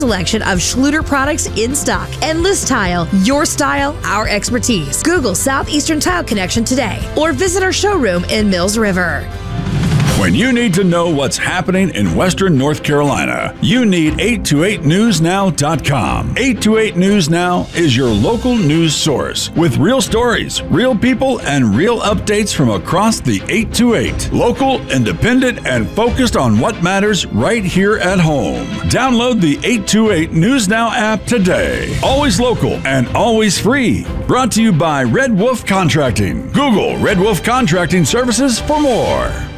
Selection of Schluter products in stock. Endless Tile, your style, our expertise. Google Southeastern Tile Connection today or visit our showroom in Mills River. When you need to know what's happening in Western North Carolina, you need 828newsnow.com. 828 News Now is your local news source with real stories, real people, and real updates from across the 828. Local, independent, and focused on what matters right here at home. Download the 828 News Now app today. Always local and always free. Brought to you by Red Wolf Contracting. Google Red Wolf Contracting Services for more.